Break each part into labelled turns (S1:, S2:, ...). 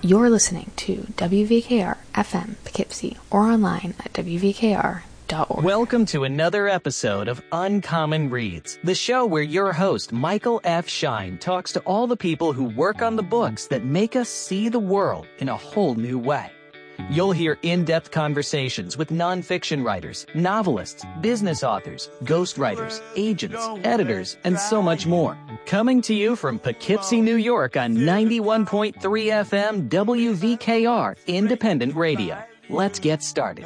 S1: You're listening to WVKR FM Poughkeepsie or online at WVKR.org.
S2: Welcome to another episode of Uncommon Reads, the show where your host, Michael F. Shine, talks to all the people who work on the books that make us see the world in a whole new way. You'll hear in-depth conversations with nonfiction writers, novelists, business authors, ghostwriters, agents, editors, and so much more. Coming to you from Poughkeepsie, New York on 91.3 FM WVKR Independent Radio. Let's get started.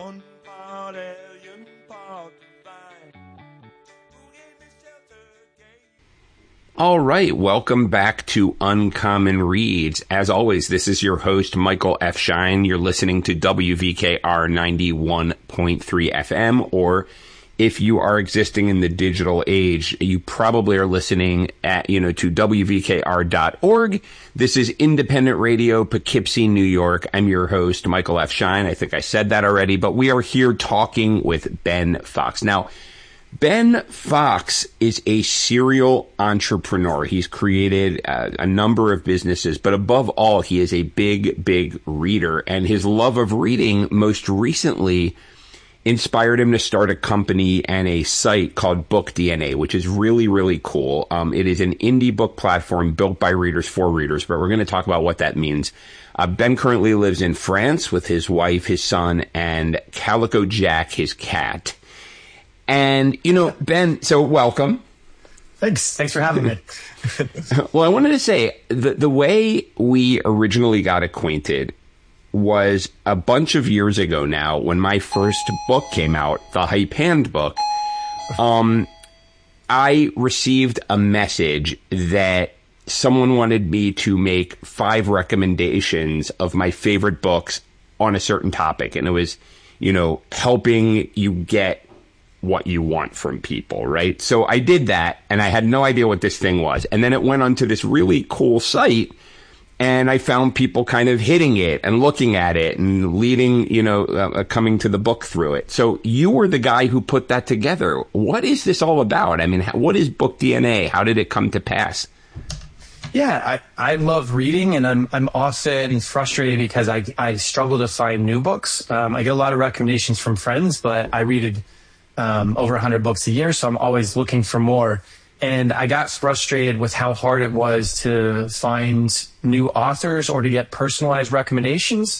S3: All right, welcome back to Uncommon Reads. As always, this is your host, Michael F. Shine. You're listening to WVKR 91.3 FM, or if you are existing in the digital age, you probably are listening at, to WVKR.org. This is Independent Radio, Poughkeepsie, New York. I'm your host, Michael F. Shine. I think I said that already, but we are here talking with Ben Fox. Now, Ben Fox is a serial entrepreneur. He's created a number of businesses, but above all, he is a big, big reader. And his love of reading most recently inspired him to start a company and a site called Book DNA, which is really, really cool. It is an indie book platform built by readers for readers, but we're going to talk about what that means. Ben currently lives in France with his wife, his son, and Calico Jack, his cat. And, Ben, so welcome.
S4: Thanks for having me.
S3: Well, I wanted to say the way we originally got acquainted was a bunch of years ago now when my first book came out, the Hype Handbook. I received a message that someone wanted me to make 5 recommendations of my favorite books on a certain topic. And it was, helping you get what you want from people, right? So I did that, and I had no idea what this thing was. And then it went onto this really cool site, and I found people kind of hitting it and looking at it and leading, coming to the book through it. So you were the guy who put that together. What is this all about? I mean, what is Book DNA? How did it come to pass?
S4: Yeah, I love reading, and I'm often frustrated because I struggle to find new books. I get a lot of recommendations from friends, but I read over 100 books a year, so I'm always looking for more. And I got frustrated with how hard it was to find new authors or to get personalized recommendations.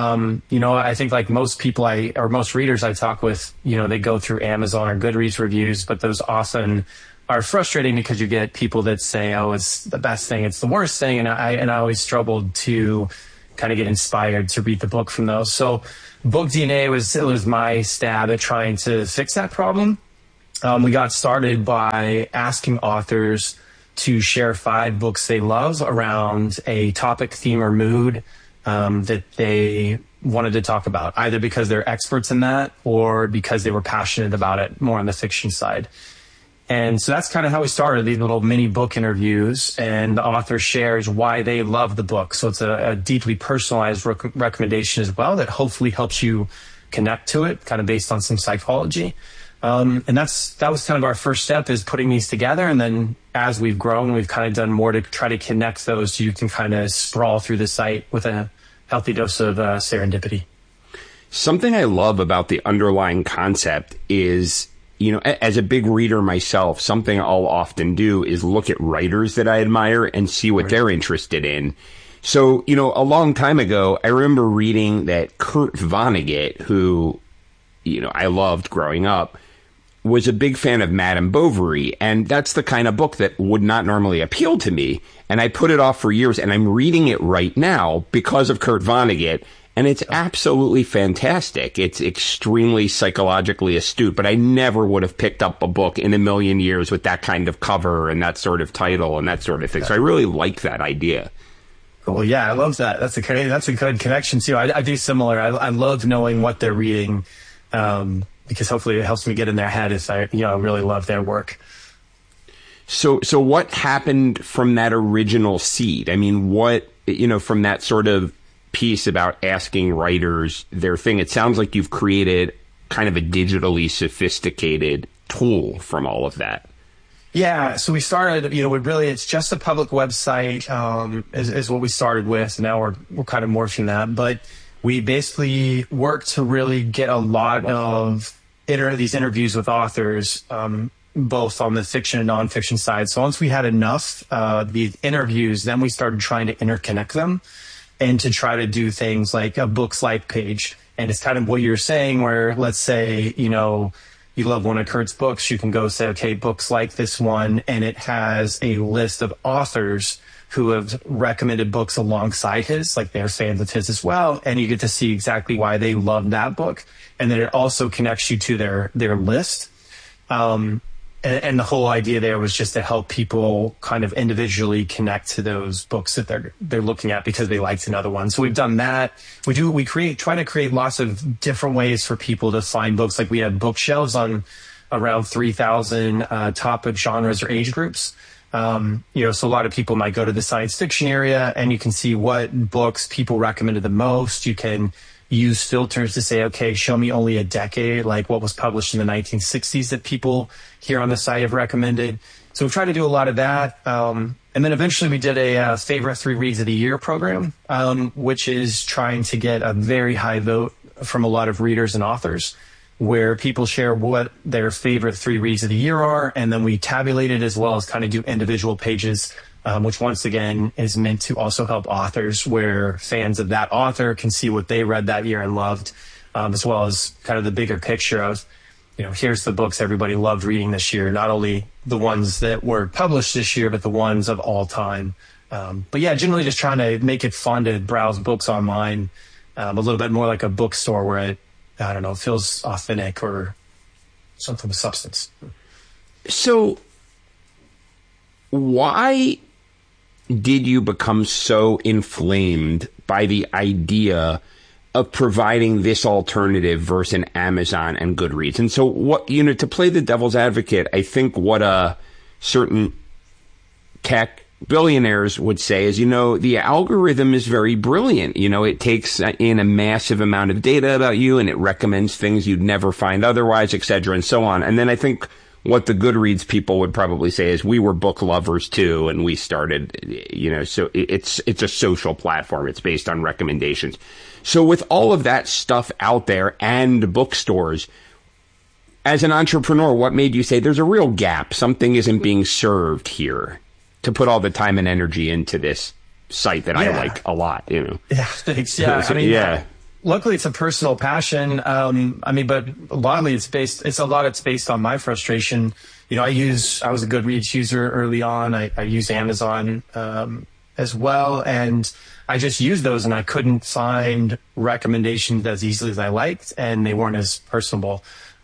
S4: I think like most people most readers I talk with, they go through Amazon or Goodreads reviews, but those often are frustrating because you get people that say, oh, it's the best thing, it's the worst thing. And I always struggled to kind of get inspired to read the book from those. So Book DNA was my stab at trying to fix that problem. We got started by asking authors to share 5 books they love around a topic, theme, or mood that they wanted to talk about, either because they're experts in that or because they were passionate about it more on the fiction side. And so that's kind of how we started, these little mini book interviews, and the author shares why they love the book. So it's a deeply personalized recommendation as well that hopefully helps you connect to it, kind of based on some psychology. And that was kind of our first step, is putting these together. And then as we've grown, we've kind of done more to try to connect those so you can kind of sprawl through the site with a healthy dose of serendipity.
S3: Something I love about the underlying concept is, as a big reader myself, something I'll often do is look at writers that I admire and see what they're interested in. So, a long time ago, I remember reading that Kurt Vonnegut, who, I loved growing up, was a big fan of Madame Bovary. And that's the kind of book that would not normally appeal to me. And I put it off for years, and I'm reading it right now because of Kurt Vonnegut. And it's absolutely fantastic. It's extremely psychologically astute, but I never would have picked up a book in a million years with that kind of cover and that sort of title and that sort of thing. So I really like that idea.
S4: Well, yeah, I love that. That's a good connection too. I do similar. I love knowing what they're reading, because hopefully it helps me get in their head if I really love their work.
S3: So what happened from that original seed? I mean, from that sort of piece about asking writers their thing, it sounds like you've created kind of a digitally sophisticated tool from all of that.
S4: Yeah, so we started, it's just a public website, is what we started with. Now we're kind of morphing that, but we basically work to really get a lot of these interviews with authors, both on the fiction and nonfiction side. So once we had enough these interviews, then we started trying to interconnect them and to try to do things like a Books Like page. And it's kind of what you're saying, where let's say, you love one of Kurt's books, you can go say, okay, books like this one, and it has a list of authors who have recommended books alongside his, like they're fans of his as well, and you get to see exactly why they love that book. And then it also connects you to their list. And the whole idea there was just to help people kind of individually connect to those books that they're looking at because they liked another one. So we've done that. We try to create lots of different ways for people to find books. Like we have bookshelves on around 3,000 topic genres or age groups. So a lot of people might go to the science fiction area and you can see what books people recommended the most. You can use filters to say, okay, show me only a decade, like what was published in the 1960s that people here on the site have recommended. So we try to do a lot of that. And then eventually we did a favorite 3 reads of the year program, which is trying to get a very high vote from a lot of readers and authors, where people share what their favorite 3 reads of the year are. And then we tabulate it as well as kind of do individual pages, which once again is meant to also help authors, where fans of that author can see what they read that year and loved, as well as kind of the bigger picture of, here's the books everybody loved reading this year, not only the ones that were published this year, but the ones of all time. But yeah, generally just trying to make it fun to browse books online, a little bit more like a bookstore where it, feels authentic or something with substance.
S3: So why did you become so inflamed by the idea of providing this alternative versus an Amazon and Goodreads? And so what, to play the devil's advocate, I think what a certain tech billionaires would say is, the algorithm is very brilliant. It takes in a massive amount of data about you and it recommends things you'd never find otherwise, et cetera, and so on. And then I think what the Goodreads people would probably say is we were book lovers too, and we started, so it's a social platform. It's based on recommendations. So with all of that stuff out there and bookstores, as an entrepreneur, what made you say there's a real gap? Something isn't being served here to put all the time and energy into this site that I like a lot,
S4: Yeah, thanks. Yeah. Luckily, it's a personal passion. But a lot of it's based on my frustration. I was a Goodreads user early on. I use Amazon as well, and I just used those, and I couldn't find recommendations as easily as I liked, and they weren't as personable.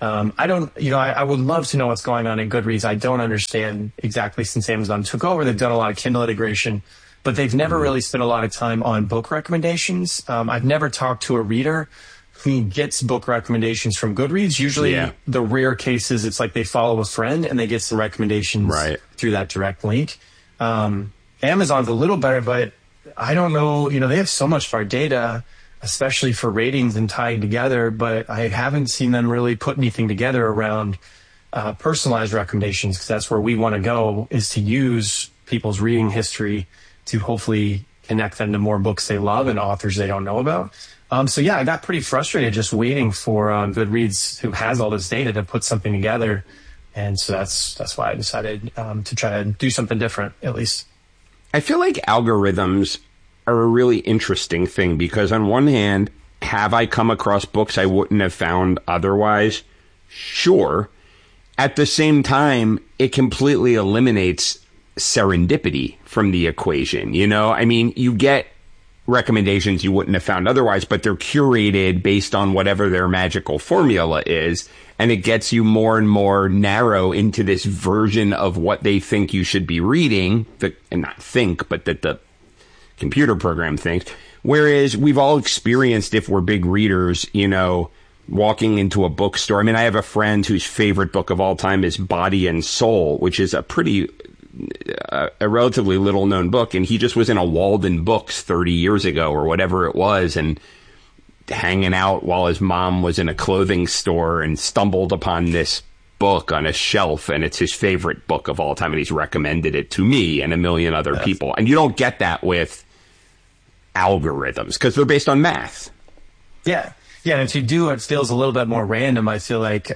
S4: I would love to know what's going on in Goodreads. I don't understand exactly since Amazon took over. They've done a lot of Kindle integration, but they've never really spent a lot of time on book recommendations. I've never talked to a reader who gets book recommendations from Goodreads. Usually the rare cases, it's like they follow a friend and they get some recommendations through that direct link. Amazon's a little better, but I don't know, they have so much of our data, especially for ratings and tying together, but I haven't seen them really put anything together around personalized recommendations, because that's where we want to go, is to use people's reading history to hopefully connect them to more books they love and authors they don't know about. I got pretty frustrated just waiting for Goodreads, who has all this data, to put something together. And so that's why I decided to try to do something different, at least.
S3: I feel like algorithms are a really interesting thing, because on one hand, have I come across books I wouldn't have found otherwise? Sure. At the same time, it completely eliminates serendipity from the equation. You get recommendations you wouldn't have found otherwise, but they're curated based on whatever their magical formula is. And it gets you more and more narrow into this version of what they think you should be reading, and not think, but that the computer program thinks. Whereas we've all experienced, if we're big readers, walking into a bookstore. I have a friend whose favorite book of all time is Body and Soul, which is a relatively little known book. And he just was in a Walden Books 30 years ago or whatever it was, and hanging out while his mom was in a clothing store, and stumbled upon this book on a shelf and it's his favorite book of all time and he's recommended it to me and a million other people. And you don't get that with algorithms because they're based on math.
S4: Yeah. Yeah. And if you do, it feels a little bit more random. I feel like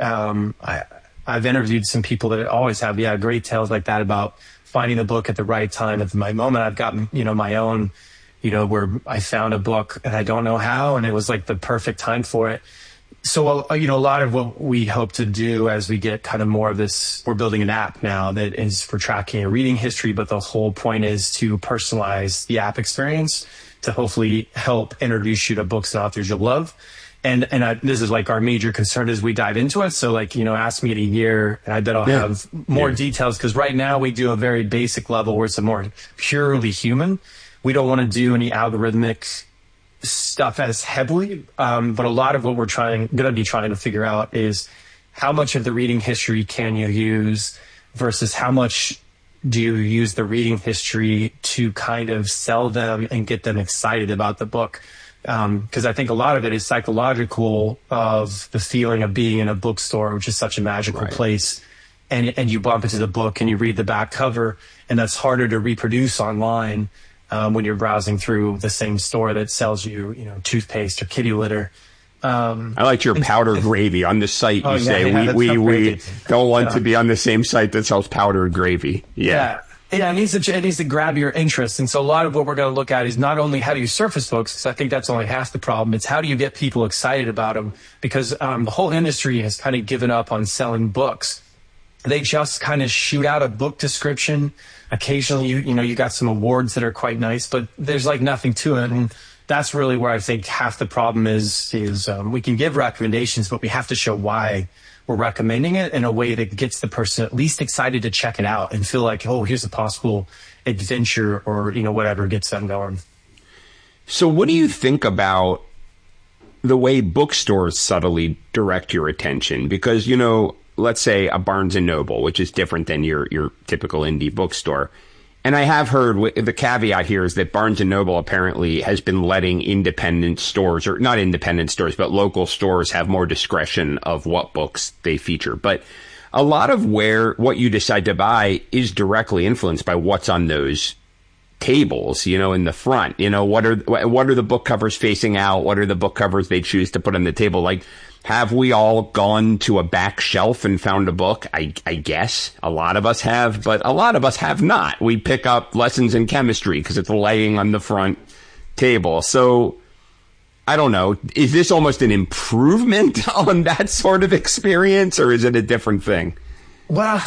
S4: I've interviewed some people that always have, great tales like that about finding the book at the right time at the right moment. I've gotten, my own, where I found a book and I don't know how, and it was like the perfect time for it. So, a lot of what we hope to do as we get kind of more of this, we're building an app now that is for tracking a reading history, but the whole point is to personalize the app experience to hopefully help introduce you to books and authors you'll love. And this is like our major concern as we dive into it. So ask me in a year and I bet I'll have more details, because right now we do a very basic level where it's a more purely human. We don't want to do any algorithmic stuff as heavily. But a lot of what we're going to be trying to figure out is how much of the reading history can you use versus how much do you use the reading history to kind of sell them and get them excited about the book. Because I think a lot of it is psychological of the feeling of being in a bookstore, which is such a magical place. And you bump into the book and you read the back cover, and that's harder to reproduce online when you're browsing through the same store that sells you, toothpaste or kitty litter.
S3: I liked your powdered gravy on the site. You say we don't want to be on the same site that sells powdered gravy. Yeah, it needs to grab your interest. And so a lot of what we're going to look at is not only how do you surface books, because I think that's only half the problem. It's how do you get people excited about them? Because the whole industry has kind of given up on selling books. They just kind of shoot out a book description. Occasionally, you got some awards that are quite nice, but there's like nothing to it. And that's really where I think half the problem is we can give recommendations, but we have to show why we're recommending it in a way that gets the person at least excited to check it out and feel like, oh, here's a possible adventure or, whatever gets them going. So what do you think about the way bookstores subtly direct your attention? Because, let's say a Barnes & Noble, which is different than your typical indie bookstore. And I have heard the caveat here is that Barnes & Noble apparently has been letting independent stores, or not independent stores, but local stores have more discretion of what books they feature. But a lot of what you decide to buy is directly influenced by what's on those tables, in the front. What are the book covers facing out? What are the book covers they choose to put on the table? Like, have we all gone to a back shelf and found a book? I guess a lot of us have, but a lot of us have not. We pick up Lessons in Chemistry because it's laying on the front table. So I don't know. Is this almost an improvement on that sort of experience, or is it a different thing?
S4: Well,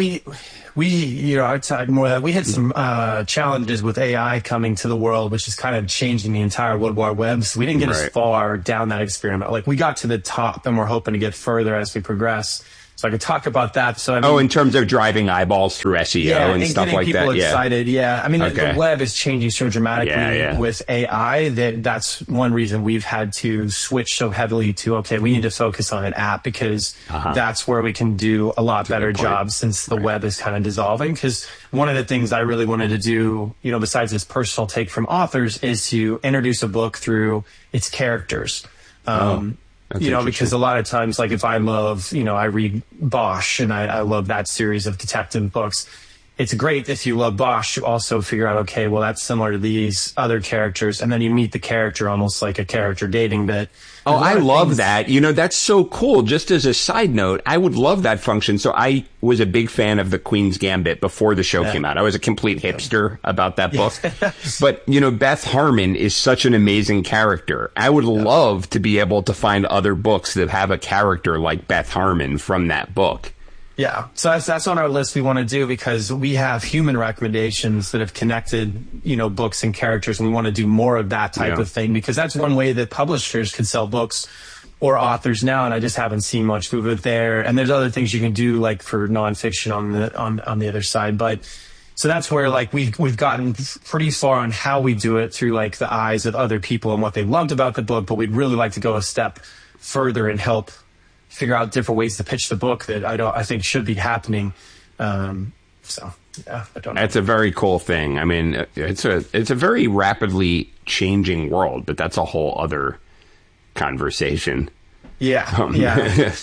S4: I'd talk more that we had some challenges with AI coming to the world, which is kind of changing the entire World Wide Web. So we didn't get as far down that experiment. Like, we got to the top, and we're hoping to get further as we progress. So I could talk about that. So
S3: in terms of driving eyeballs through SEO and stuff like that.
S4: People excited. Yeah. The web is changing so dramatically with AI that's one reason we've had to switch so heavily to, we need to focus on an app because that's where we can do a lot better job since the web is kind of dissolving. Because one of the things I really wanted to do, besides this personal take from authors, is to introduce a book through its characters. Because a lot of times, like if I love, I read Bosch and I love that series of detective books. It's great if you love Bosch to also figure out, that's similar to these other characters. And then you meet the character almost like a character dating bit.
S3: Oh, I love that. That's so cool. Just as a side note, I would love that function. So I was a big fan of The Queen's Gambit before the show came out. I was a complete hipster about that book. But, Beth Harmon is such an amazing character. I would love to be able to find other books that have a character like Beth Harmon from that book.
S4: Yeah, so that's on our list we want to do because we have human recommendations that have connected, books and characters, and we want to do more of that type of thing because that's one way that publishers can sell books or authors now, and I just haven't seen much movement there. And there's other things you can do like for nonfiction on the other side, but so that's where like we've gotten pretty far on how we do it through like the eyes of other people and what they loved about the book, but we'd really like to go a step further and help figure out different ways to pitch the book that I think should be happening. I don't know.
S3: That's a very cool thing. It's a very rapidly changing world, but that's a whole other conversation.
S4: Yeah.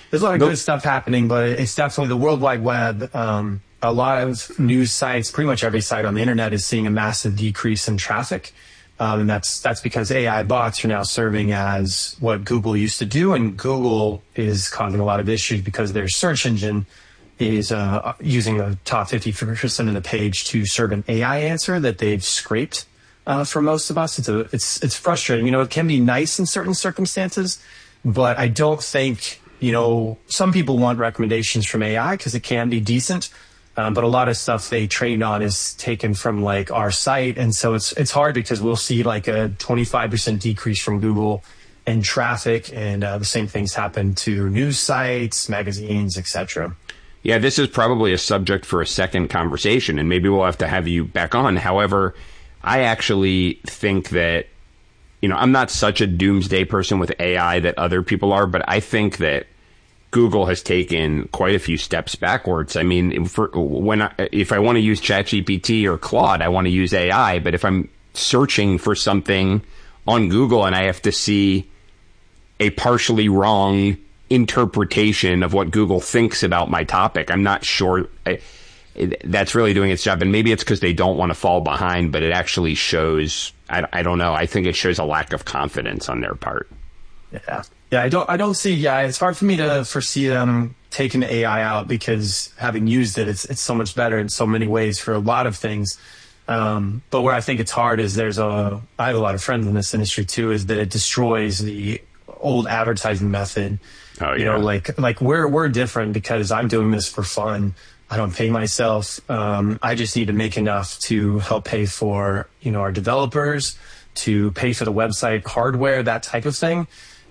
S4: There's a lot of good stuff happening, but it's definitely the World Wide Web. A lot of news sites, pretty much every site on the internet is seeing a massive decrease in traffic. And that's because AI bots are now serving as what Google used to do. And Google is causing a lot of issues because their search engine is using the top 50% of the page to serve an AI answer that they've scraped for most of us. It's frustrating. It can be nice in certain circumstances, but I don't think, some people want recommendations from AI because it can be decent. But a lot of stuff they trained on is taken from like our site. And so it's hard because we'll see like a 25% decrease from Google in traffic. And the same things happen to news sites, magazines, etc.
S3: Yeah, this is probably a subject for a second conversation, and maybe we'll have to have you back on. However, I actually think that, I'm not such a doomsday person with AI that other people are, but I think that Google has taken quite a few steps backwards. I mean, if I want to use ChatGPT or Claude, I want to use AI. But if I'm searching for something on Google and I have to see a partially wrong interpretation of what Google thinks about my topic, I'm not sure that's really doing its job. And maybe it's because they don't want to fall behind, but it actually shows, I don't know, I think it shows a lack of confidence on their part.
S4: Yeah. Yeah, I don't see. Yeah, it's hard for me to foresee them taking the AI out because having used it, it's so much better in so many ways for a lot of things. But where I think it's hard is I have a lot of friends in this industry too, is that it destroys the old advertising method.
S3: Oh, yeah.
S4: Like we're different because I'm doing this for fun. I don't pay myself. I just need to make enough to help pay for, our developers, to pay for the website hardware, that type of thing.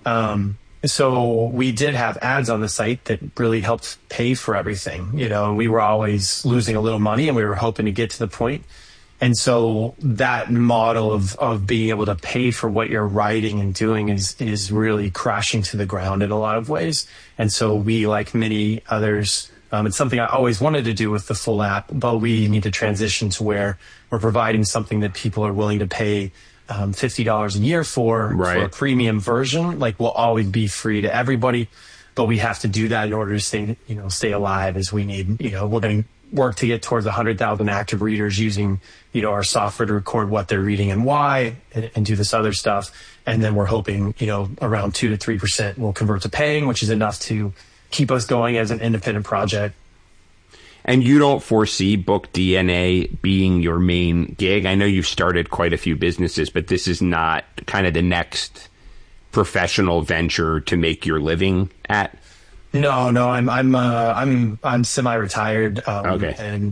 S4: So we did have ads on the site that really helped pay for everything, we were always losing a little money and we were hoping to get to the point. And so that model of being able to pay for what you're writing and doing is really crashing to the ground in a lot of ways. And so we, like many others, it's something I always wanted to do with the full app, but we need to transition to where we're providing something that people are willing to pay $50 a year for a premium version. Like, we'll always be free to everybody, but we have to do that in order to stay alive, as we need, we're going to work to get towards 100,000 active readers using, our software to record what they're reading and why, and do this other stuff. And then we're hoping, around 2 to 3% will convert to paying, which is enough to keep us going as an independent project.
S3: And you don't foresee Book DNA being your main gig? I know you've started quite a few businesses, but this is not kind of the next professional venture to make your living at?
S4: No, I'm semi-retired.
S3: Okay.
S4: And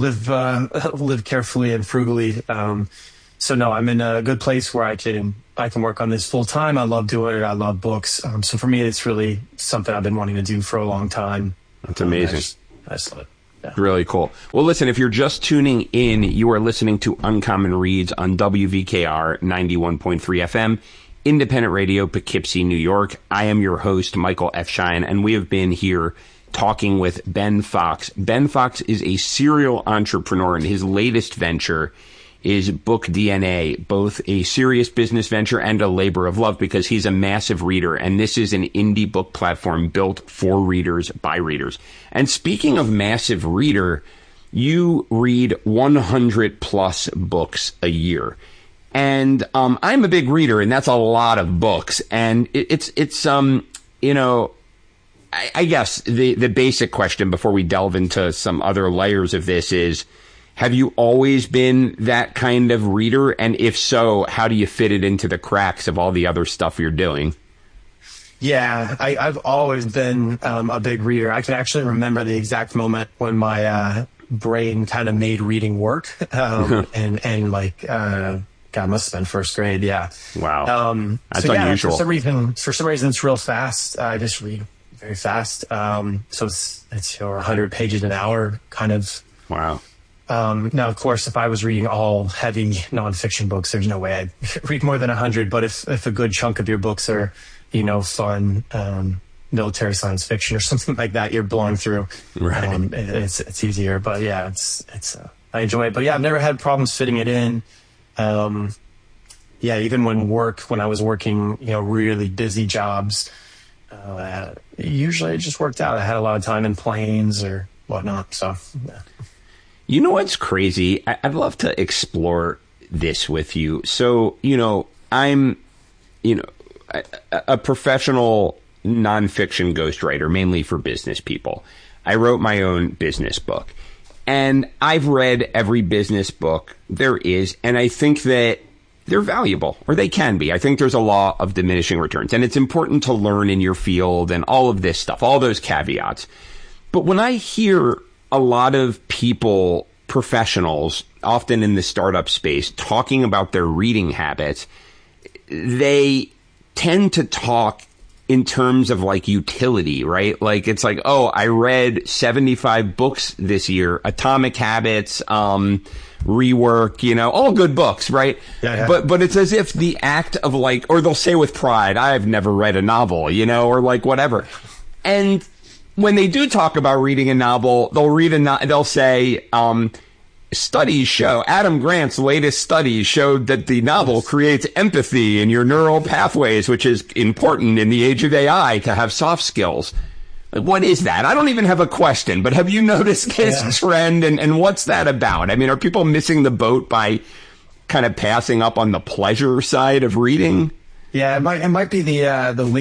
S4: live carefully and frugally. So no, I'm in a good place where I can work on this full time. I love doing it. I love books. So for me, it's really something I've been wanting to do for a long time.
S3: That's amazing.
S4: I just love it. Yeah.
S3: Really cool. Well, listen, if you're just tuning in, you are listening to Uncommon Reads on WVKR 91.3 FM, independent radio, Poughkeepsie, New York. I am your host, Michael F. Shine, and we have been here talking with Ben Fox. Ben Fox is a serial entrepreneur, and his latest venture is Book DNA, both a serious business venture and a labor of love, because he's a massive reader, and this is an indie book platform built for readers by readers. And speaking of massive reader, you read 100 plus books a year. And I'm a big reader, and that's a lot of books. And it's I guess the basic question before we delve into some other layers of this is, have you always been that kind of reader? And if so, how do you fit it into the cracks of all the other stuff you're doing?
S4: Yeah, I've always been a big reader. I can actually remember the exact moment when my brain kind of made reading work. And like, God, must have been first grade. Yeah.
S3: Wow. That's unusual.
S4: For some reason, it's real fast. I just read very fast. So it's 100 pages an hour, kind of.
S3: Wow.
S4: Now, of course, if I was reading all heavy nonfiction books, there's no way I'd read more than 100. But if a good chunk of your books are, fun, military science fiction or something like that, you're blowing through.
S3: Right.
S4: It's easier. But yeah, I enjoy it. But yeah, I've never had problems fitting it in. Even when I was working, really busy jobs, Usually it just worked out. I had a lot of time in planes or whatnot. So, yeah.
S3: You know what's crazy? I'd love to explore this with you. So, I'm, a professional nonfiction ghostwriter, mainly for business people. I wrote my own business book. And I've read every business book there is, and I think that they're valuable, or they can be. I think there's a law of diminishing returns, and it's important to learn in your field and all of this stuff, all those caveats. But when I hear a lot of people, professionals, often in the startup space, talking about their reading habits, they tend to talk in terms of like utility, right? Like it's like, oh, I read 75 books this year, Atomic Habits, Rework, all good books, right?
S4: Yeah.
S3: But it's as if the act of like, or they'll say with pride, I've never read a novel, or like whatever. And when they do talk about reading a novel, they'll say, studies show, Adam Grant's latest studies showed that the novel creates empathy in your neural pathways, which is important in the age of AI to have soft skills. Like, what is that? I don't even have a question, but have you noticed this trend, and what's that about? I mean, are people missing the boat by kind of passing up on the pleasure side of reading?
S4: Yeah, it might be the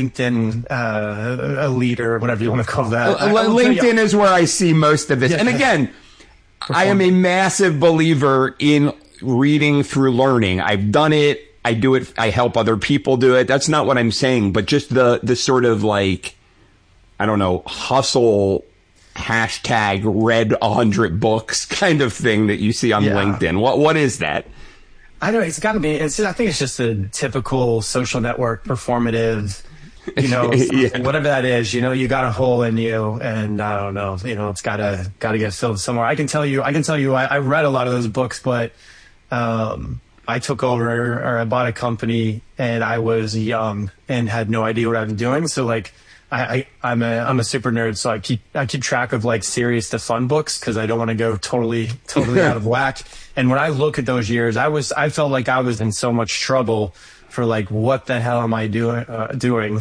S4: LinkedIn elite or whatever you want to call that.
S3: LinkedIn is where I see most of this.
S4: Yeah.
S3: And again, I am a massive believer in reading through learning. I've done it. I do it. I help other people do it. That's not what I'm saying, but just the sort of like, I don't know, hustle hashtag read 100 books kind of thing that you see on LinkedIn. What is that?
S4: I know it's got to be. I think it's just a typical social network performative. Whatever that is, you got a hole in you, and I don't know, it's gotta get filled somewhere. I can tell you, I read a lot of those books, but I took over, or I bought a company, and I was young and had no idea what I was doing. So like, I'm a super nerd, so I keep track of like serious to fun books because I don't want to go totally out of whack. And when I look at those years, I felt like I was in so much trouble for like, what the hell am I doing?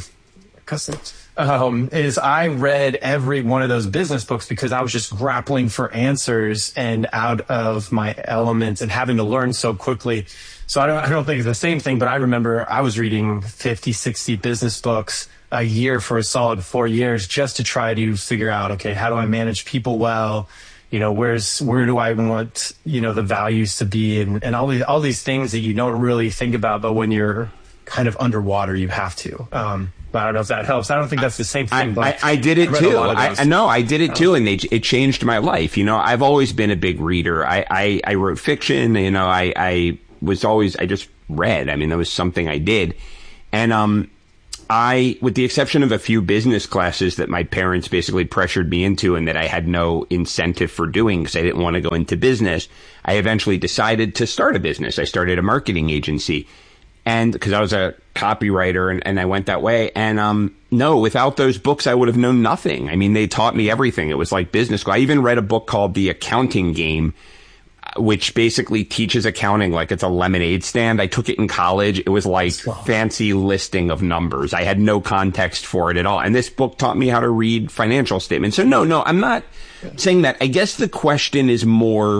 S4: Is I read every one of those business books because I was just grappling for answers and out of my element and having to learn so quickly. So I don't think it's the same thing, but I remember I was reading 50, 60 business books a year for a solid 4 years just to try to figure out, okay, how do I manage people well? Where do I want, the values to be, and all these things that you don't really think about, but when you're kind of underwater, you have to. But I don't know if that helps. I don't think that's the same thing. But
S3: I did it too. I did it too, and it changed my life. I've always been a big reader. I wrote fiction. I just read. I mean, that was something I did, and with the exception of a few business classes that my parents basically pressured me into and that I had no incentive for doing because I didn't want to go into business, I eventually decided to start a business. I started a marketing agency. And because I was a copywriter and I went that way. And no, without those books, I would have known nothing. I mean, they taught me everything. It was like business school. I even read a book called The Accounting Game, which basically teaches accounting like it's a lemonade stand. I took it in college. It was like fancy listing of numbers. I had no context for it at all. And this book taught me how to read financial statements. So no, I'm not saying that. I guess the question is more,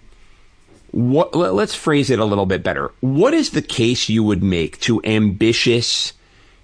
S3: let's phrase it a little bit better. What is the case you would make to ambitious,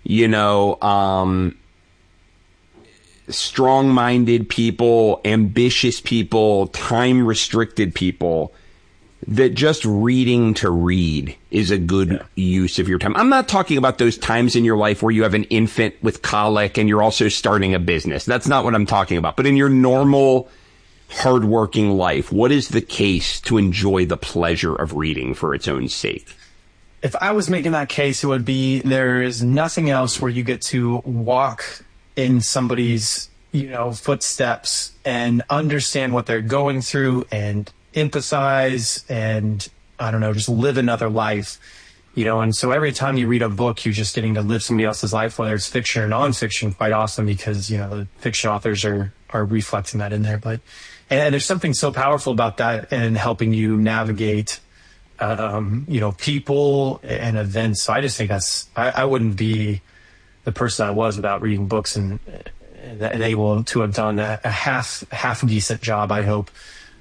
S3: strong-minded people, ambitious people, time-restricted people, that just reading to read is a good use of your time? I'm not talking about those times in your life where you have an infant with colic and you're also starting a business. That's not what I'm talking about. But in your normal, hardworking life, what is the case to enjoy the pleasure of reading for its own sake?
S4: If I was making that case, it would be there is nothing else where you get to walk in somebody's, footsteps and understand what they're going through and empathize and, I don't know, just live another life, and so every time you read a book, you're just getting to live somebody else's life, whether it's fiction or nonfiction. Quite awesome because, the fiction authors are reflecting that in there. But, and there's something so powerful about that and helping you navigate, people and events. So I just think I wouldn't be the person I was without reading books, and able to have done a half decent job, I hope.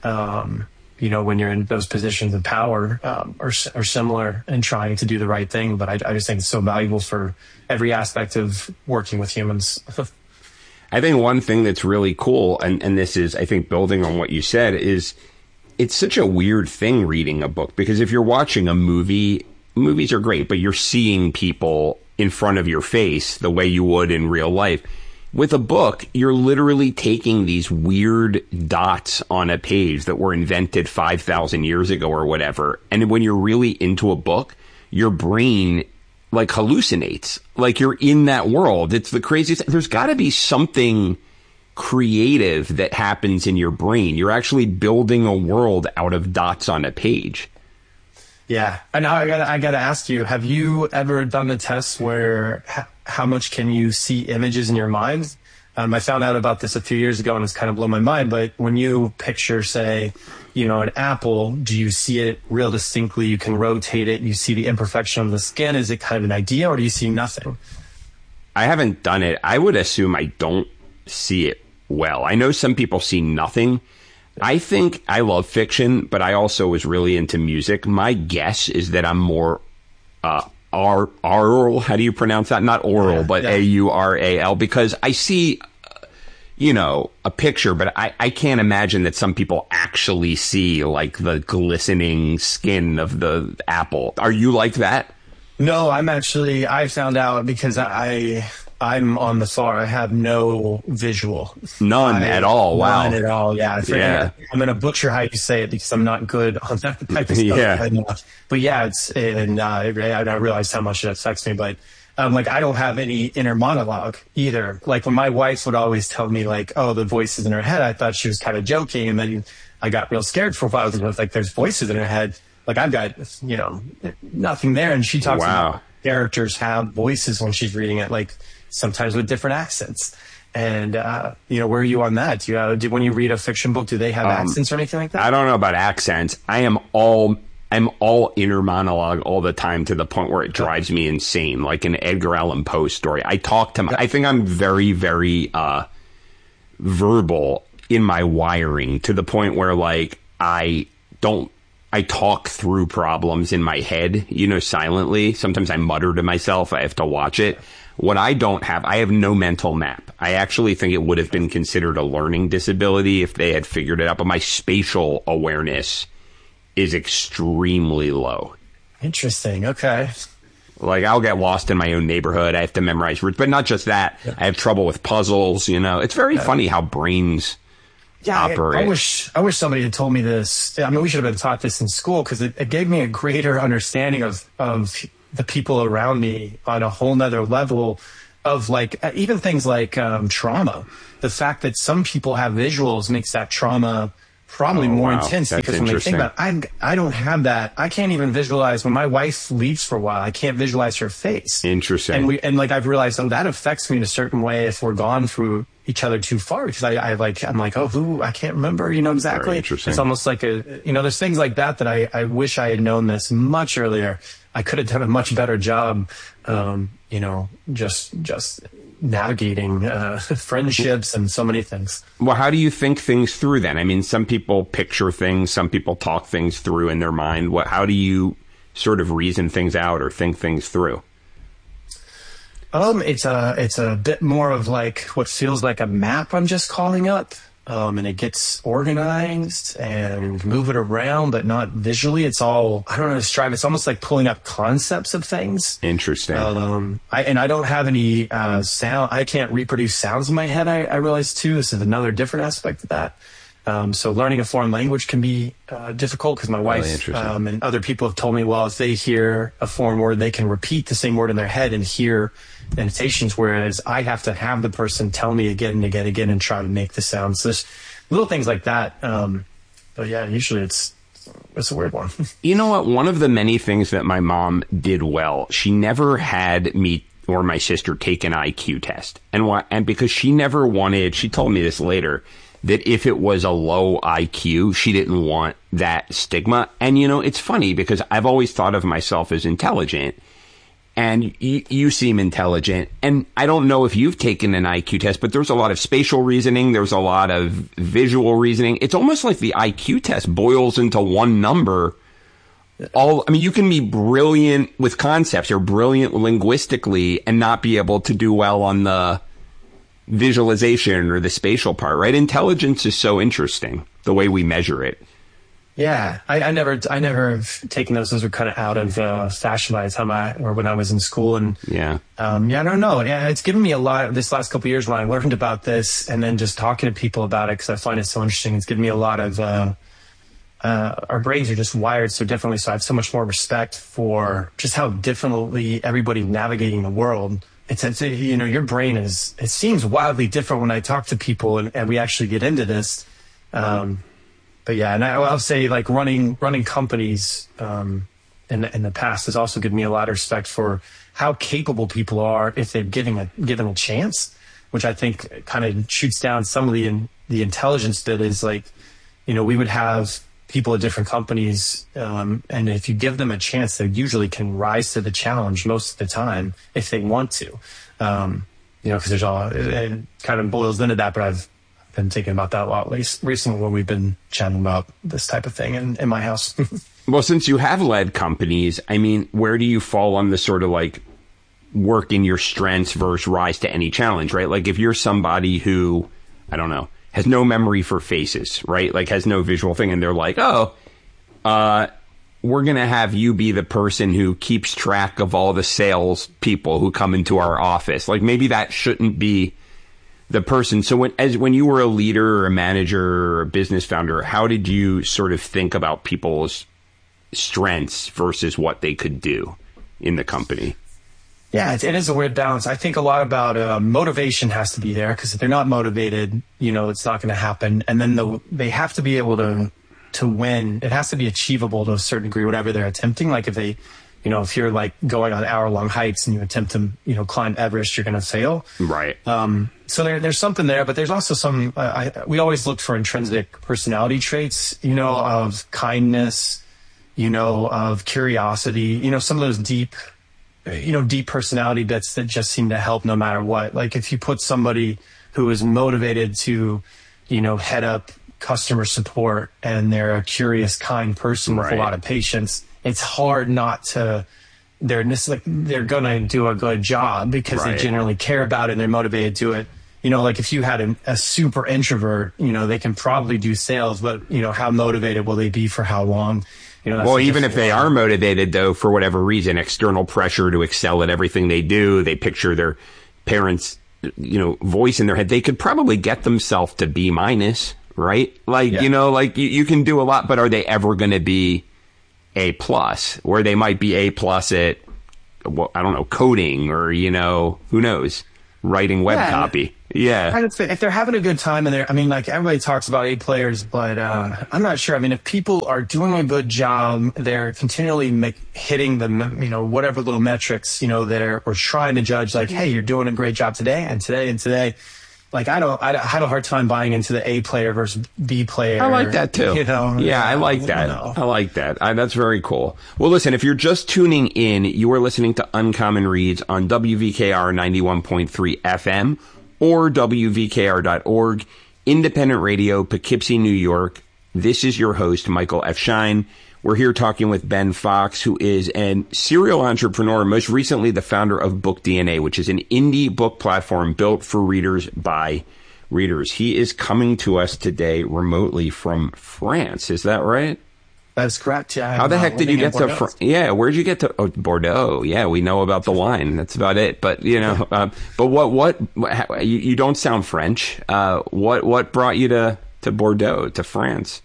S4: When you're in those positions of power, or similar, and trying to do the right thing. But I just think it's so valuable for every aspect of working with humans.
S3: I think one thing that's really cool, and this is, I think, building on what you said, is it's such a weird thing reading a book, because if you're watching a movie, movies are great, but you're seeing people in front of your face the way you would in real life. With a book, you're literally taking these weird dots on a page that were invented 5,000 years ago or whatever. And when you're really into a book, your brain like hallucinates, like you're in that world. It's the craziest. There's got to be something creative that happens in your brain. You're actually building a world out of dots on a page.
S4: Yeah. And now I gotta ask you, have you ever done the test where how much can you see images in your mind? I found out about this a few years ago, and it's kind of blown my mind. But when you picture, say, an apple, do you see it real distinctly? You can rotate it. You see the imperfection of the skin. Is it kind of an idea, or do you see nothing?
S3: I haven't done it. I would assume I don't see it well. I know some people see nothing. I think I love fiction, but I also was really into music. My guess is that I'm more aural. How do you pronounce that? Not oral, but A-U-R-A-L, because I see, a picture, but I can't imagine that some people actually see like the glistening skin of the apple. Are you like that?
S4: No, I found out because I'm on the far. I have no visual.
S3: None at all. Wow.
S4: None at all. Yeah.
S3: Yeah.
S4: I'm going to butcher how you say it because I'm not good on that type of stuff.
S3: Yeah.
S4: But yeah, I realized how much it affects me. But I don't have any inner monologue either. Like when my wife would always tell me like, oh, the voices in her head, I thought she was kind of joking. And then I got real scared for a while because I was like, there's voices in her head. Like I've got, nothing there. And she talks about characters have voices when she's reading it, like sometimes with different accents. And, where are you on that? When you read a fiction book, do they have accents or anything like that?
S3: I don't know about accents. I'm all inner monologue all the time, to the point where it drives me insane. Like an Edgar Allan Poe story. I think I'm very, very, verbal in my wiring, to the point where like I talk through problems in my head, silently. Sometimes I mutter to myself. I have to watch it. What I have no mental map. I actually think it would have been considered a learning disability if they had figured it out. But my spatial awareness is extremely low.
S4: Interesting. Okay.
S3: Like I'll get lost in my own neighborhood. I have to memorize routes, but not just that. Yeah. I have trouble with puzzles. It's very funny how brains operate.
S4: I wish somebody had told me this. I mean, we should have been taught this in school, because it gave me a greater understanding of the people around me on a whole nother level of like, even things like trauma. The fact that some people have visuals makes that trauma probably more intense. That's because when they think about it, I don't have that. I can't even visualize when my wife leaves for a while. I can't visualize her face.
S3: Interesting.
S4: And I've realized that affects me in a certain way if we're gone through each other too far, because I'm like, oh, who? I can't remember, exactly.
S3: Very interesting.
S4: It's almost like there's things like that I wish I had known this much earlier. I could have done a much better job, just navigating friendships and so many things.
S3: Well, how do you think things through then? I mean, some people picture things, some people talk things through in their mind. How do you sort of reason things out or think things through?
S4: It's a bit more of like what feels like a map I'm just calling up. And it gets organized and move it around, but not visually. It's all, I don't know how to describe it. It's almost like pulling up concepts of things.
S3: Interesting.
S4: I don't have any sound. I can't reproduce sounds in my head, I realize too. This is another different aspect of that. So learning a foreign language can be difficult, because my wife and other people have told me, well, if they hear a foreign word, they can repeat the same word in their head and hear the annotations, whereas I have to have the person tell me again and again and again and try to make the sounds. So there's little things like that. But yeah, usually it's a weird one.
S3: You know what? One of the many things that my mom did well, she never had me or my sister take an IQ test. And because she never wanted, she told me this later, that if it was a low IQ, she didn't want that stigma. And, it's funny because I've always thought of myself as intelligent. and you seem intelligent. And I don't know if you've taken an IQ test, but there's a lot of spatial reasoning. There's a lot of visual reasoning. It's almost like the IQ test boils into one number. You can be brilliant with concepts or brilliant linguistically and not be able to do well on the visualization or the spatial part, right? Intelligence is so interesting, the way we measure it.
S4: Yeah, I never have taken those. Those were kind of out of fashion by the time when I was in school. And I don't know. Yeah, it's given me a lot this last couple of years when I learned about this, and then just talking to people about it because I find it so interesting. It's given me a lot of. Our brains are just wired so differently, so I have so much more respect for just how differently everybody's navigating the world. It's your brain it seems wildly different when I talk to people and we actually get into this. But yeah, and I'll say like running companies in the past has also given me a lot of respect for how capable people are if they're given a chance, which I think kind of shoots down some of the intelligence that is like, we would have people at different companies, and if you give them a chance, they usually can rise to the challenge most of the time if they want to, because it kind of boils into that, but I've been thinking about that a lot recently when we've been chatting about this type of thing in my house.
S3: Well, since you have led companies, where do you fall on the sort of like work in your strengths versus rise to any challenge, right? Like if you're somebody who, I don't know, has no memory for faces, right? Like has no visual thing. And they're like, we're going to have you be the person who keeps track of all the sales people who come into our office. Like maybe that shouldn't be the person. So when you were a leader or a manager or a business founder, how did you sort of think about people's strengths versus what they could do in the company?
S4: Yeah, it is a weird balance. I think a lot about motivation has to be there, because if they're not motivated, it's not going to happen. And then they have to be able to win. It has to be achievable to a certain degree, whatever they're attempting. Like if you're like going on hour-long hikes and you attempt to, climb Everest, you're going to fail.
S3: Right.
S4: So there's something there, but there's also some, we always look for intrinsic personality traits, of kindness, of curiosity, some of those deep personality bits that just seem to help no matter what. Like if you put somebody who is motivated to, head up customer support and they're a curious, kind person with a lot of patience, it's hard not to, they're going to do a good job because they generally care about it and they're motivated to it. Like if you had a super introvert, they can probably do sales, but, how motivated will they be for how long?
S3: Well, even if they are motivated, though, for whatever reason, external pressure to excel at everything they do, they picture their parents' voice in their head, they could probably get themselves to B-, right? Like, you can do a lot, but are they ever going to be A+, where they might be A+ at, well, I don't know, coding or, who knows, writing web copy. Yeah.
S4: If they're having a good time and everybody talks about A players, but I'm not sure. If people are doing a good job, they're continually hitting the, whatever little metrics, we're trying to judge, like, hey, you're doing a great job today and today and today. Like, I have a hard time buying into the A player versus B player.
S3: I like that too. Yeah, I like that. I like that. That's very cool. Well, listen, if you're just tuning in, you are listening to Uncommon Reads on WVKR 91.3 FM or WVKR.org, independent radio, Poughkeepsie, New York. This is your host, Michael F. Shine. We're here talking with Ben Fox, who is a serial entrepreneur, most recently the founder of Book DNA, which is an indie book platform built for readers by readers. He is coming to us today remotely from France. Is that right?
S4: That's correct. Yeah.
S3: How the heck did you get to France? Yeah, where'd you get to Bordeaux? Yeah, we know about the wine. That's about it. But but what? You don't sound French. What brought you to Bordeaux, to France?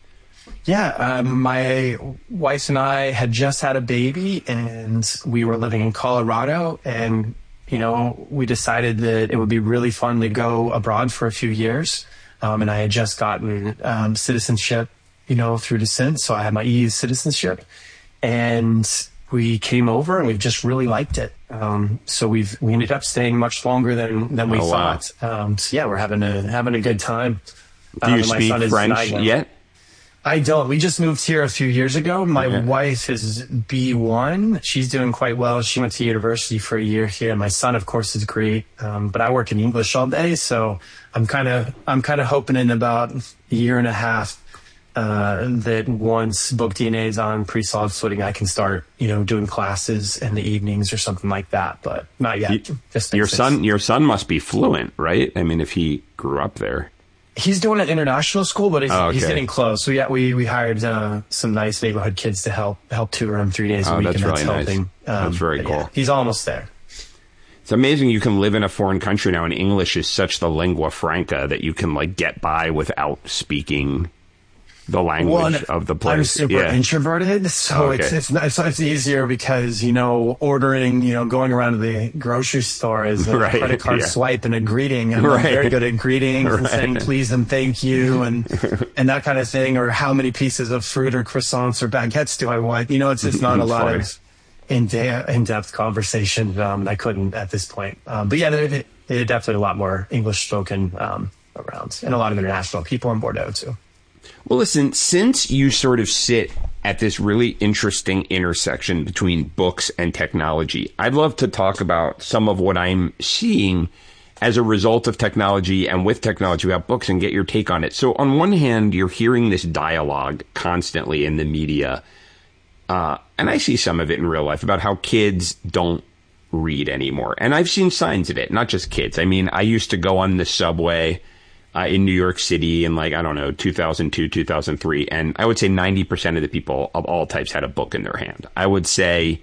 S4: Yeah, my wife and I had just had a baby, and we were living in Colorado, and we decided that it would be really fun to go abroad for a few years. And I had just gotten citizenship, through descent, so I had my EU citizenship, and we came over and we just really liked it. So we ended up staying much longer than we thought. Wow. So yeah, we're having a good time.
S3: Do you speak French yet?
S4: I don't. We just moved here a few years ago. My wife is B1. She's doing quite well. She went to university for a year here. My son, of course, is great. But I work in English all day, so I'm kind of hoping in about a year and a half that once Book DNA is on pretty solid footing, I can start, doing classes in the evenings or something like that. But not yet.
S3: Your son must be fluent, right? I mean, if he grew up there.
S4: He's doing an international school, but he's getting close. So yeah, we hired some nice neighborhood kids to help tutor him 3 days a week,
S3: that's
S4: and
S3: really
S4: that's helping.
S3: Nice. That's very cool.
S4: Yeah, he's almost there.
S3: It's amazing you can live in a foreign country now, and English is such the lingua franca that you can get by without speaking the language of the place.
S4: I'm super introverted, so it's easier because ordering, going around to the grocery store is a credit card swipe and a greeting. And I'm very good at greetings and saying please and thank you and that kind of thing, or how many pieces of fruit or croissants or baguettes do I want? It's just not a lot of in-depth conversation that I couldn't at this point. But yeah, there's definitely a lot more English spoken around, and a lot of international people in Bordeaux too.
S3: Well, listen, since you sort of sit at this really interesting intersection between books and technology, I'd love to talk about some of what I'm seeing as a result of technology and with technology about books and get your take on it. So on one hand, you're hearing this dialogue constantly in the media, and I see some of it in real life about how kids don't read anymore. And I've seen signs of it, not just kids. I mean, I used to go on the subway in New York City in 2002, 2003. And I would say 90% of the people of all types had a book in their hand. I would say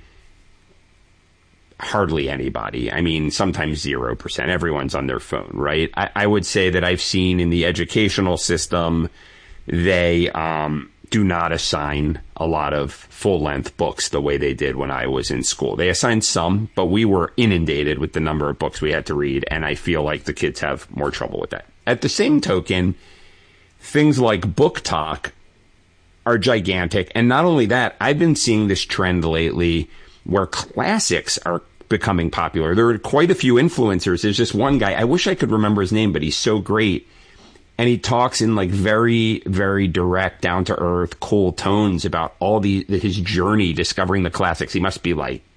S3: hardly anybody. I mean, sometimes 0%. Everyone's on their phone, right? I would say that I've seen in the educational system, they do not assign a lot of full-length books the way they did when I was in school. They assigned some, but we were inundated with the number of books we had to read, and I feel like the kids have more trouble with that. At the same token, things like Book Talk are gigantic. And not only that, I've been seeing this trend lately where classics are becoming popular. There are quite a few influencers. There's this one guy, I wish I could remember his name, but he's so great. And he talks in very, very direct, down to earth, cool tones about all his journey discovering the classics. He must be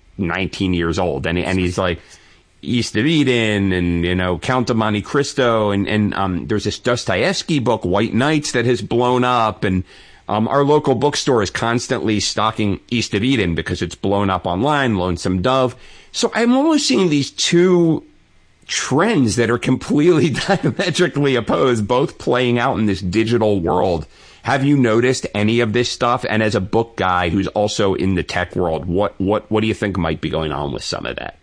S3: 19 years old. And he's like, East of Eden and, Count of Monte Cristo. And there's this Dostoevsky book, White Nights, that has blown up. And our local bookstore is constantly stocking East of Eden because it's blown up online, Lonesome Dove. So I'm almost seeing these two trends that are completely diametrically opposed, both playing out in this digital world. Have you noticed any of this stuff? And as a book guy who's also in the tech world, what do you think might be going on with some of that?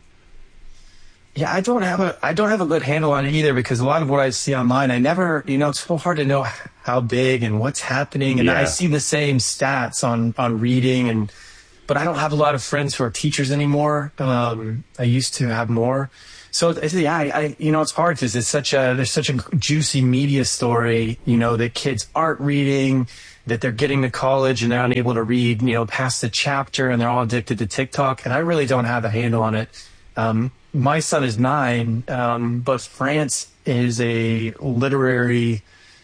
S4: Yeah, I don't have a good handle on it either, because a lot of what I see online, it's so hard to know how big and what's happening. And I see the same stats on reading, but I don't have a lot of friends who are teachers anymore. I used to have more. So it's hard because there's such a juicy media story, that kids aren't reading, that they're getting to college and they're unable to read, past the chapter, and they're all addicted to TikTok. And I really don't have a handle on it. My son is 9, but France is a literary,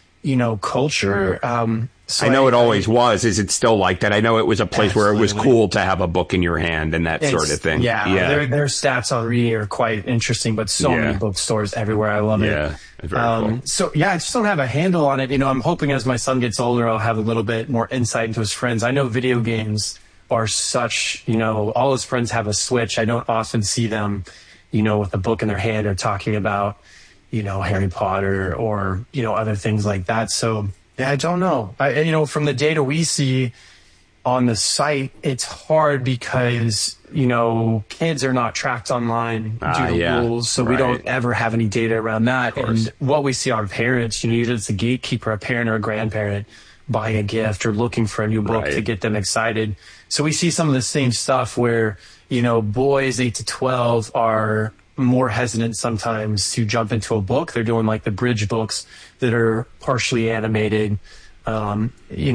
S4: culture. So
S3: I know it always was. Is it still like that? I know it was a place where it was cool to have a book in your hand and that sort of thing.
S4: Yeah. Their stats on reading are quite interesting, but so many bookstores everywhere. I love it.
S3: Yeah, very cool.
S4: So I just don't have a handle on it. I'm hoping as my son gets older, I'll have a little bit more insight into his friends. I know video games are such, all his friends have a Switch. I don't often see them, with a book in their hand or talking about, Harry Potter or, other things like that. So yeah, I don't know. From the data we see on the site, it's hard because, kids are not tracked online due to rules. So we don't ever have any data around that. And what we see on parents, usually it's a gatekeeper, a parent or a grandparent buying a gift or looking for a new book to get them excited. So we see some of the same stuff where, boys 8 to 12 are more hesitant sometimes to jump into a book. They're doing the bridge books that are partially animated, and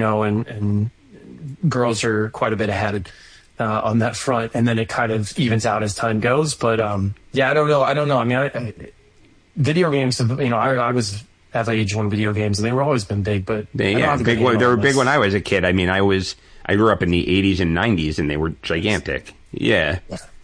S4: girls are quite a bit ahead on that front. And then it kind of evens out as time goes. But I don't know. I mean, video games, I was at age one video games, and they were always been big. But
S3: they were big when I was a kid. I mean, I grew up in the 80s and 90s, and they were gigantic. Yeah.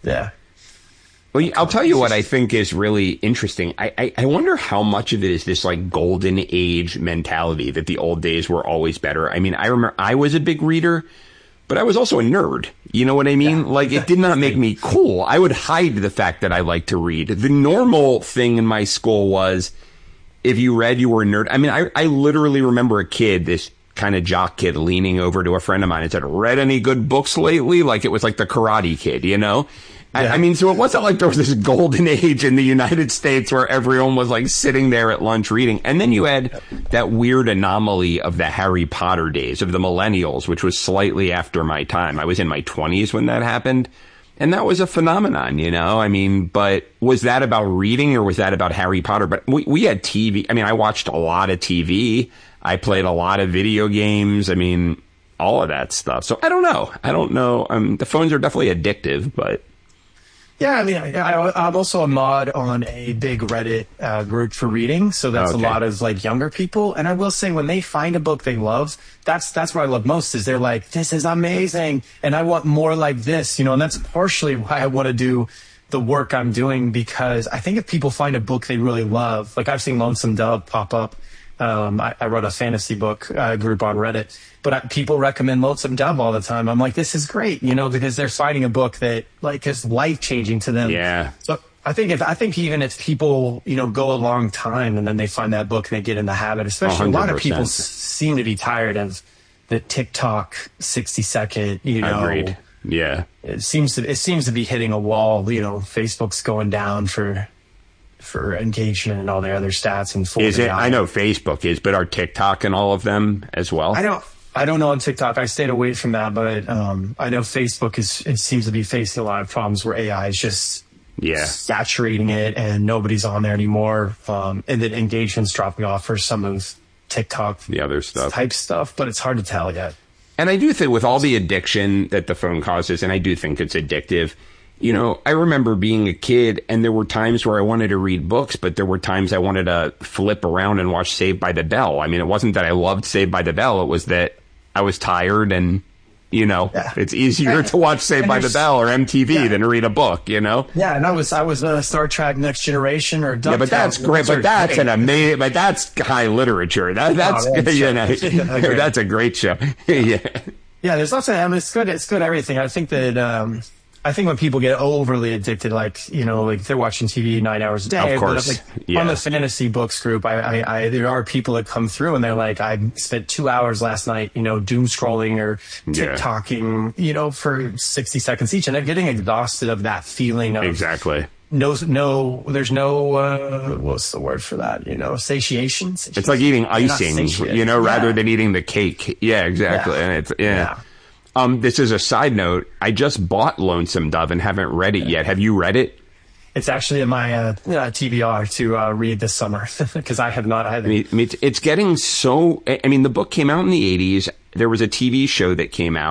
S3: Well, I'll tell you what I think is really interesting. I wonder how much of it is this like golden age mentality that the old days were always better. I mean, I remember I was a big reader, but I was also a nerd. You know what I mean? Yeah. Like, it did not make me cool. I would hide the fact that I liked to read. The normal thing in my school was if you read, you were a nerd. I mean, I literally remember a kid, this kind of jock kid, leaning over to a friend of mine and said, "Read any good books lately?" Like it was like the Karate Kid, you know? Yeah. I mean, so it wasn't like there was this golden age in the United States where everyone was like sitting there at lunch reading. And then you had that weird anomaly of the Harry Potter days of the millennials, which was slightly after my time. I was in my 20s when that happened. And that was a phenomenon, you know? I mean, but was that about reading or was that about Harry Potter? But we had TV. I mean, I watched a lot of TV. I played a lot of video games. I mean, all of that stuff. So I don't know. The phones are definitely addictive, but...
S4: Yeah, I mean, I'm also a mod on a big Reddit group for reading, so that's a lot of like younger people. And I will say, when they find a book they love, that's what I love most. Is they're like, "This is amazing, and I want more like this," you know. And that's partially why I want to do the work I'm doing, because I think if people find a book they really love, like I've seen Lonesome Dove pop up. I wrote a fantasy book group on Reddit, but people recommend Lonesome Dove all the time. I'm like, this is great, you know, because they're finding a book that like is life changing to them.
S3: Yeah.
S4: So I think even if people, you know, go a long time and then they find that book and they get in the habit, especially 100%. A lot of people seem to be tired of the TikTok 60-second, you know.
S3: Agreed. Yeah.
S4: It seems to be hitting a wall. You know, Facebook's going down for engagement and all the other stats. And
S3: is it? I know Facebook is, but are TikTok and all of them as well?
S4: I don't know on TikTok. I stayed away from that, but I know Facebook it seems to be facing a lot of problems where AI is just saturating it and nobody's on there anymore. And then engagement's dropping off for some of TikTok,
S3: the other stuff,
S4: type stuff, but it's hard to tell yet.
S3: And I do think with all the addiction that the phone causes, and I do think it's addictive. You know, I remember being a kid and there were times where I wanted to read books, but there were times I wanted to flip around and watch Saved by the Bell. I mean, it wasn't that I loved Saved by the Bell. It was that I was tired and, you know, it's easier to watch Saved by the Bell or MTV than to read a book, you know?
S4: Yeah, and I was Star Trek Next Generation or DuckTales.
S3: Yeah, but that's great. But that's an amazing, but that's high literature. That's a great show. Yeah,
S4: there's lots of, I mean, it's good everything. I think that, I think when people get overly addicted, like, you know, like they're watching TV 9 hours a day.
S3: Of course.
S4: But like, on the fantasy books group, there are people that come through and they're like, I spent 2 hours last night, you know, doom scrolling or TikToking, you know, for 60 seconds each. And they're getting exhausted of that feeling of.
S3: Exactly.
S4: There's no, what's the word for that? You know, satiation.
S3: It's like eating icing, you know, rather than eating the cake. Yeah, exactly. Yeah. And it's, this is a side note. I just bought Lonesome Dove and haven't read it yet. Have you read it?
S4: It's actually in my TBR to read this summer because I have not either.
S3: I mean, it's getting so. I mean, the book came out in the 80s. There was a TV show that came out.